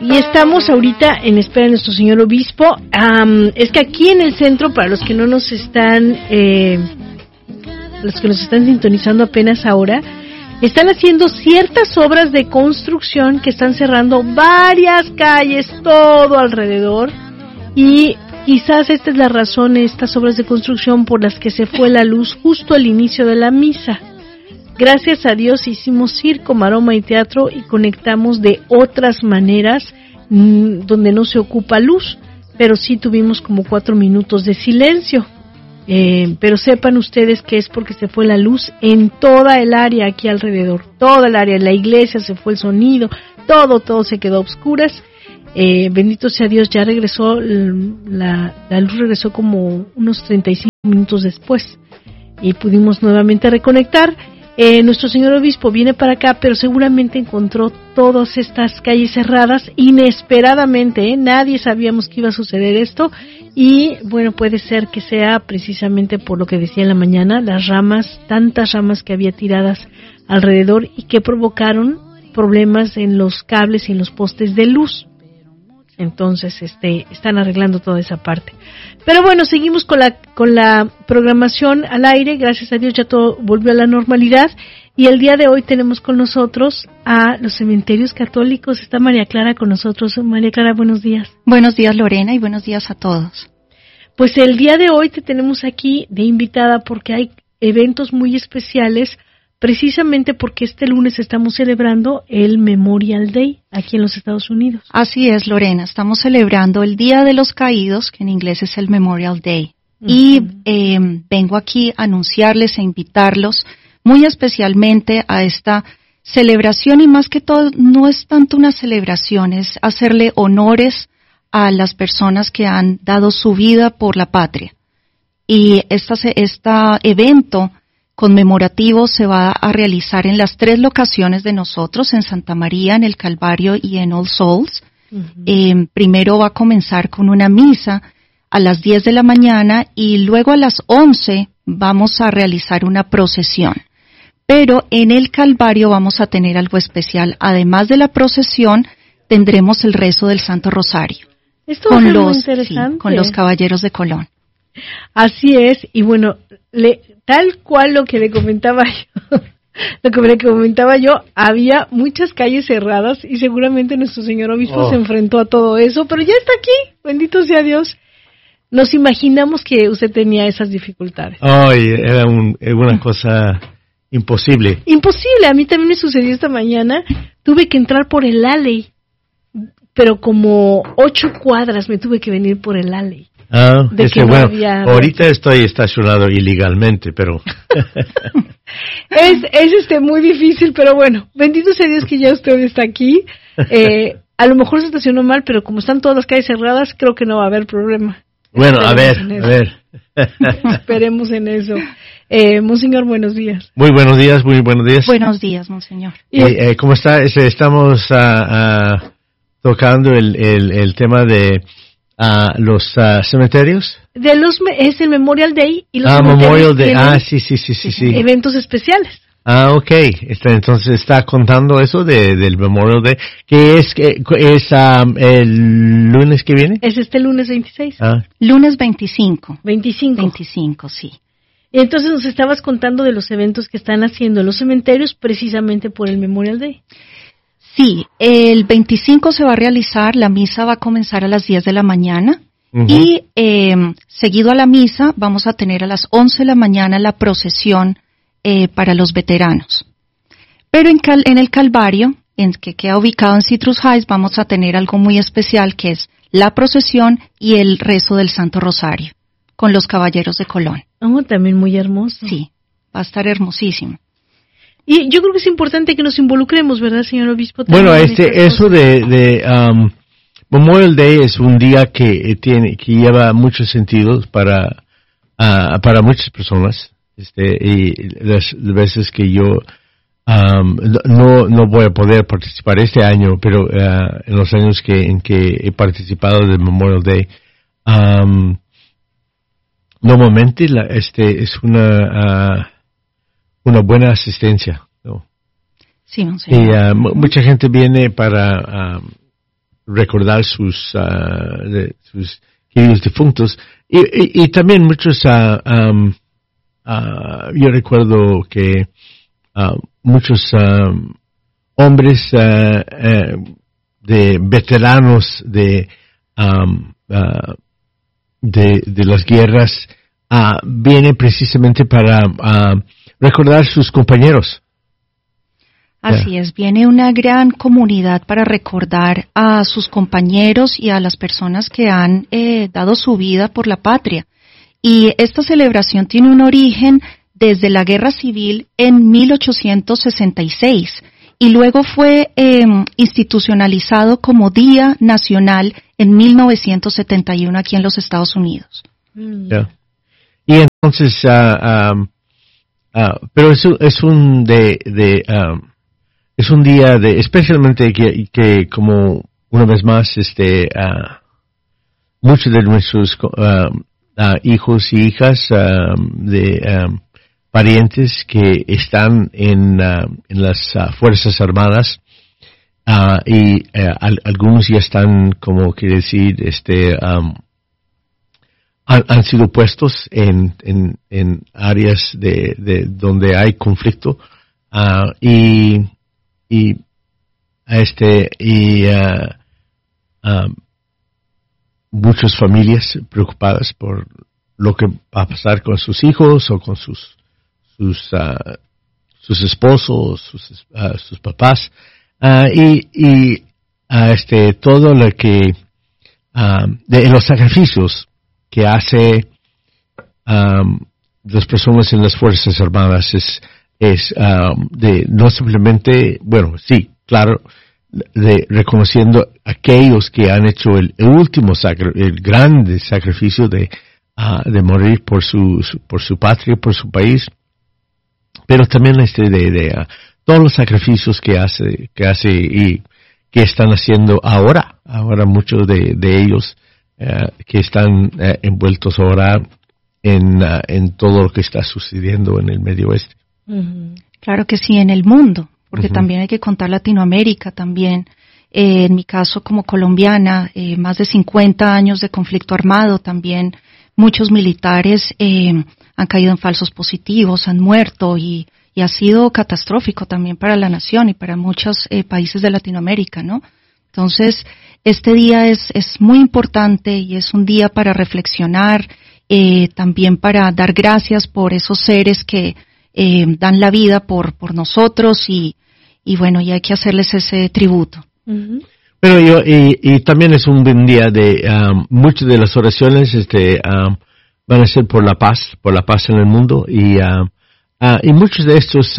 Y estamos ahorita en espera de nuestro señor obispo. Es que aquí en el centro, para los que no nos están, los que nos están sintonizando apenas ahora, están haciendo ciertas obras de construcción que están cerrando varias calles todo alrededor, y quizás esta es la razón, estas obras de construcción por las que se fue la luz justo al inicio de la misa. Gracias a Dios hicimos circo, maroma y teatro y conectamos de otras maneras donde no se ocupa luz, pero sí tuvimos como 4 minutos de silencio. Pero sepan ustedes que es porque se fue la luz en toda el área aquí alrededor, toda el área, la iglesia se fue el sonido, todo se quedó a oscuras. Bendito sea Dios, ya regresó, la luz regresó como unos 35 minutos después y pudimos nuevamente reconectar. Nuestro señor obispo viene para acá, pero seguramente encontró todas estas calles cerradas inesperadamente, nadie sabíamos que iba a suceder esto, y bueno, puede ser que sea precisamente por lo que decía en la mañana, las ramas, tantas ramas que había tiradas alrededor y que provocaron problemas en los cables y en los postes de luz. Entonces, están arreglando toda esa parte. Pero bueno, seguimos con la programación al aire. Gracias a Dios ya todo volvió a la normalidad. Y el día de hoy tenemos con nosotros a los cementerios católicos. Está María Clara con nosotros. María Clara, buenos días. Buenos días, Lorena, y buenos días a todos. Pues el día de hoy te tenemos aquí de invitada porque hay eventos muy especiales, precisamente porque este lunes estamos celebrando el Memorial Day aquí en los Estados Unidos. Así es, Lorena, estamos celebrando el Día de los Caídos, que en inglés es el Memorial Day. Uh-huh. Y vengo aquí a anunciarles e invitarlos muy especialmente a esta celebración, y más que todo no es tanto una celebración, es hacerle honores a las personas que han dado su vida por la patria. Y este evento conmemorativo se va a realizar en las 3 locaciones de nosotros, en Santa María, en el Calvario y en All Souls. Uh-huh. Primero va a comenzar con una misa a las 10 de la mañana y luego a las 11 vamos a realizar una procesión. Pero en el Calvario vamos a tener algo especial. Además de la procesión, tendremos el rezo del Santo Rosario. Esto va a ser muy interesante. Sí, con los caballeros de Colón. Así es, y bueno, tal cual lo que le comentaba yo, había muchas calles cerradas y seguramente nuestro señor obispo se enfrentó a todo eso, pero ya está aquí, bendito sea Dios. Nos imaginamos que usted tenía esas dificultades. Era una cosa imposible. Imposible, a mí también me sucedió esta mañana, tuve que entrar por el alley, pero como 8 cuadras me tuve que venir por el alley. Ahorita estoy estacionado ilegalmente, pero es muy difícil, pero bueno, bendito sea Dios que ya usted está aquí. A lo mejor se estacionó mal, pero como están todas las calles cerradas, creo que no va a haber problema. Bueno, a ver. Esperemos en eso. Monseñor, buenos días. Muy buenos días. Buenos días, Monseñor. ¿Cómo está? Estamos tocando el tema de los cementerios. Es el Memorial Day y los Memorial Day. Sí. Eventos especiales. Okay. Entonces está contando eso del Memorial Day, que es el lunes que viene. Es este lunes 26. Lunes 25. 25, sí. Y entonces nos estabas contando de los eventos que están haciendo en los cementerios precisamente por el Memorial Day. Sí, el 25 se va a realizar, la misa va a comenzar a las 10 de la mañana. Uh-huh. Y seguido a la misa vamos a tener a las 11 de la mañana la procesión para los veteranos. Pero en el Calvario, que queda ubicado en Citrus Heights, vamos a tener algo muy especial que es la procesión y el rezo del Santo Rosario con los caballeros de Colón. También muy hermoso. Sí, va a estar hermosísimo. Y yo creo que es importante que nos involucremos, ¿verdad, señor obispo? Bueno, eso de Memorial Day es un día que lleva muchos sentidos para muchas personas. Y las veces que yo no voy a poder participar este año, pero en los años en que he participado del Memorial Day, normalmente es una buena asistencia, ¿no? Sí, no sé. Y mucha gente viene para recordar sus queridos difuntos. Y también muchos, yo recuerdo que muchos hombres de veteranos de las guerras vienen precisamente para recordar sus compañeros. Así es, viene una gran comunidad para recordar a sus compañeros y a las personas que han dado su vida por la patria. Y esta celebración tiene un origen desde la Guerra Civil en 1866 y luego fue institucionalizado como Día Nacional en 1971 aquí en los Estados Unidos. Yeah. Y entonces, pero es un es un día especialmente que como una vez más, muchos de nuestros hijos y hijas de parientes que están en las Fuerzas Armadas y algunos ya están, como quiere decir, han sido puestos en áreas de donde hay conflicto muchas familias preocupadas por lo que va a pasar con sus hijos o con sus esposos, sus papás, todo lo que de los sacrificios que hace las personas en las Fuerzas Armadas es de no simplemente, bueno, sí, claro, de reconociendo aquellos que han hecho el grande sacrificio de morir por su patria, por su país, pero también de todos los sacrificios que hace y que están haciendo ahora muchos de ellos que están envueltos ahora en todo lo que está sucediendo en el Medio Oeste. Claro que sí, en el mundo, porque también hay que contar Latinoamérica también. En mi caso como colombiana, más de 50 años de conflicto armado también. Muchos militares han caído en falsos positivos, han muerto y ha sido catastrófico también para la nación y para muchos países de Latinoamérica, ¿no? Entonces, este día es muy importante y es un día para reflexionar, también para dar gracias por esos seres que dan la vida por nosotros y bueno, y hay que hacerles ese tributo. Pero y también es un buen día de muchas de las oraciones van a ser por la paz en el mundo y muchos de estos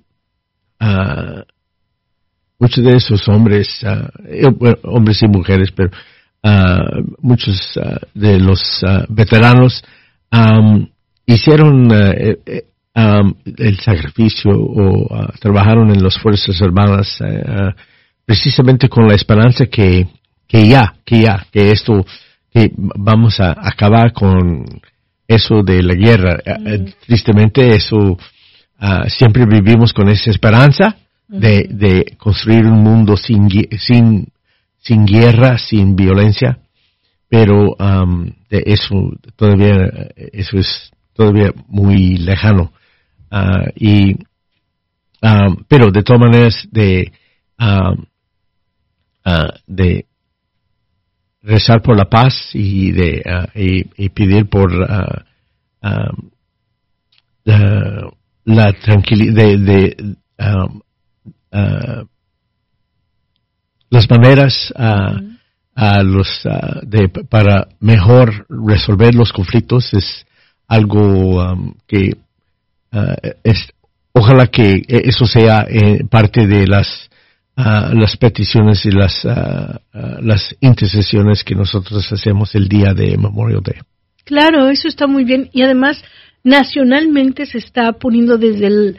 hombres, hombres y mujeres, pero muchos de los veteranos hicieron el sacrificio o trabajaron en las Fuerzas Armadas precisamente con la esperanza que vamos a acabar con eso de la guerra. Tristemente eso siempre vivimos con esa esperanza de construir un mundo sin guerra, sin violencia, pero eso es todavía muy lejano. Pero de todas maneras de rezar por la paz y pedir por la tranquilidad las maneras para mejor resolver los conflictos es algo que ojalá que eso sea parte de las peticiones y las intercesiones que nosotros hacemos el día de Memorial Day. Claro, eso está muy bien y además nacionalmente se está poniendo desde el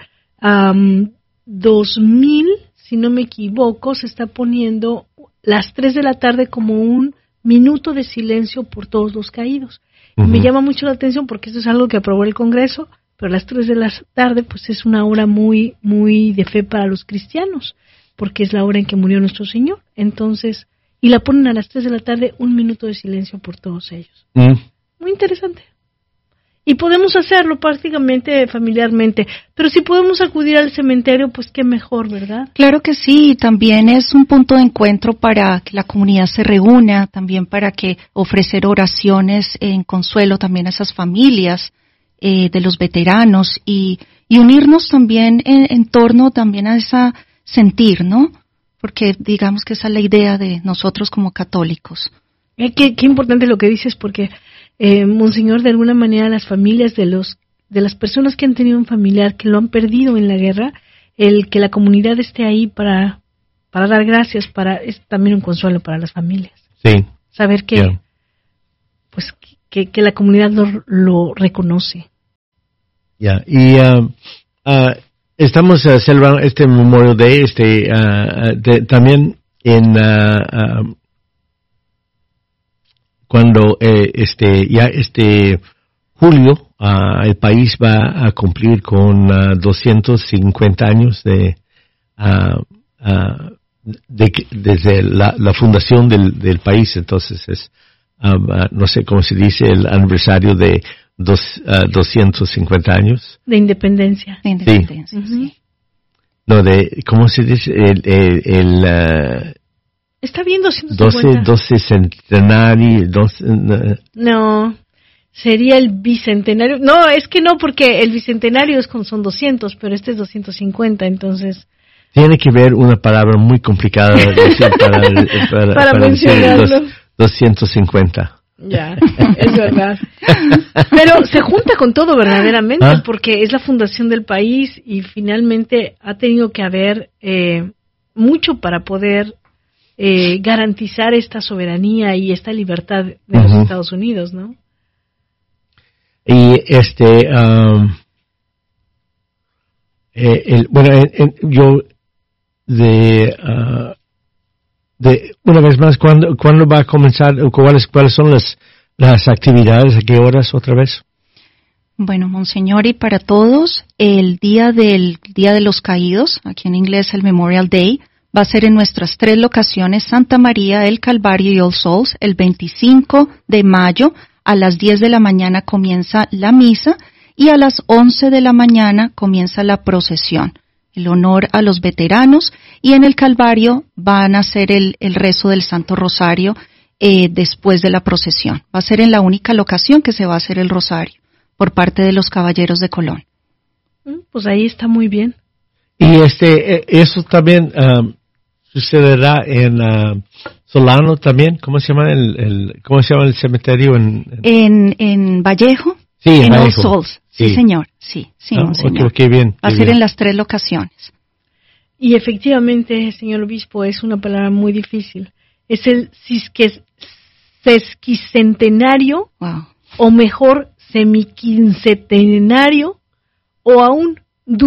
2000, si no me equivoco, se está poniendo las 3 de la tarde como un minuto de silencio por todos los caídos. Y me llama mucho la atención porque eso es algo que aprobó el Congreso, pero las 3 de la tarde pues es una hora muy, muy de fe para los cristianos, porque es la hora en que murió nuestro Señor. Entonces, y la ponen a las 3 de la tarde, 1 minuto de silencio por todos ellos. Muy interesante. Y podemos hacerlo prácticamente familiarmente, pero si podemos acudir al cementerio, pues qué mejor, ¿verdad? Claro que sí, también es un punto de encuentro para que la comunidad se reúna, también para que ofrecer oraciones en consuelo también a esas familias de los veteranos y unirnos también en torno también a esa sentir, ¿no? Porque digamos que esa es la idea de nosotros como católicos. Qué importante lo que dices, porque Monseñor, de alguna manera las familias de las personas que han tenido un familiar que lo han perdido en la guerra, el que la comunidad esté ahí para dar gracias, es también un consuelo para las familias. Sí. Saber que pues que la comunidad lo reconoce. Ya, y estamos celebrando este Memorial Day, también en cuando julio el país va a cumplir con 250 años desde la fundación del país. Entonces es no sé cómo se dice, el aniversario de 250 años de independencia. De independencia, sí. No, ¿cómo se dice? Está bien 250. 12 centenario, No, sería el bicentenario. No, es que no, porque el bicentenario son 200, pero este es 250, entonces... Tiene que ver una palabra muy complicada para mencionarlo. 250. Ya, es verdad. Pero se junta con todo verdaderamente, porque es la fundación del país y finalmente ha tenido que haber mucho para poder garantizar esta soberanía y esta libertad de los Estados Unidos, ¿no? Y yo una vez más, ¿cuándo va a comenzar? ¿Cuáles son las actividades? ¿A qué horas otra vez? Bueno, Monseñor, y para todos, el Día de los Caídos, aquí en inglés el Memorial Day, va a ser en nuestras 3 locaciones, Santa María, El Calvario y All Souls. El 25 de mayo a las 10 de la mañana comienza la misa y a las 11 de la mañana comienza la procesión, el honor a los veteranos, y en el Calvario van a hacer el rezo del Santo Rosario después de la procesión. Va a ser en la única locación que se va a hacer el Rosario por parte de los Caballeros de Colón. Pues ahí está muy bien. Y eso también sucederá en Solano también. ¿Cómo se llama el cementerio en Vallejo? Sí, en All Vallejo. Souls. Sí, señor. Sí, Monseñor. Okay, bien. Va a ser en las 3 locaciones. Y efectivamente, señor obispo, es una palabra muy difícil. Es el sesquicentenario, o mejor, semiquincetenario, o aún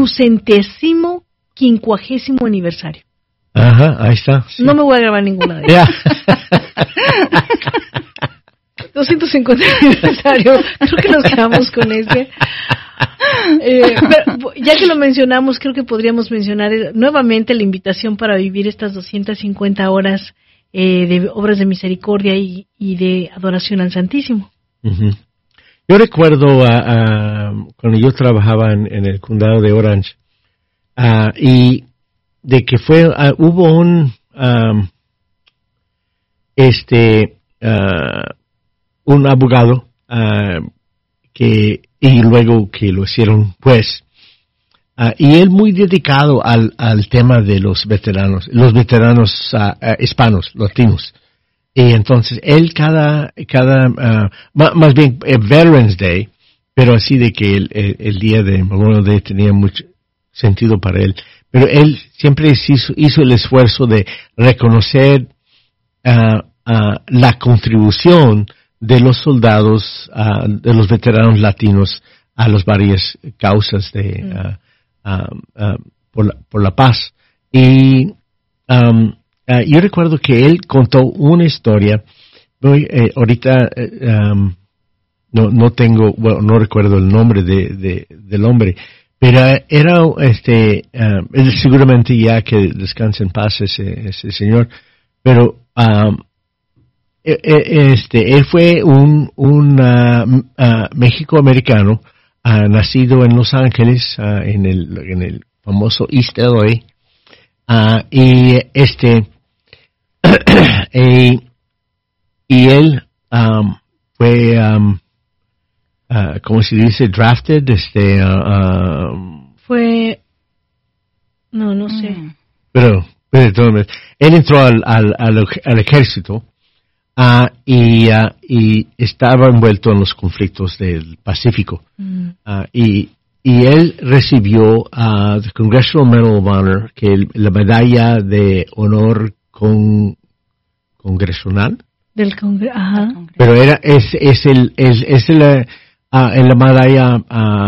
250º aniversario. Ajá, ahí está. Sí. No me voy a grabar ninguna de ellas. 250 aniversario, creo que nos quedamos con ese. Pero, ya que lo mencionamos, creo que podríamos mencionar nuevamente la invitación para vivir estas 250 horas de obras de misericordia y de adoración al Santísimo. Uh-huh. Yo recuerdo cuando yo trabajaba en el condado de Orange, y de que hubo un abogado y luego que lo hicieron juez, y él muy dedicado al tema de los veteranos hispanos, latinos. Y entonces él más bien Veterans Day, pero así de que el día de Memorial Day tenía mucho sentido para él, pero él siempre hizo el esfuerzo de reconocer la contribución de los soldados, de los veteranos latinos a las varias causas por la paz. Y yo recuerdo que él contó una historia. Ahorita no recuerdo el nombre del hombre, pero era él seguramente ya que descanse en paz ese señor, pero él fue un México-americano nacido en Los Ángeles, en el famoso East LA, y él fue ¿cómo se dice? Drafted, fue, no sé. Pero él entró al ejército y estaba envuelto en los conflictos del Pacífico. Y él recibió the Congressional Medal of Honor, que la medalla de honor congresional. Del Congreso, ajá. Pero es la medalla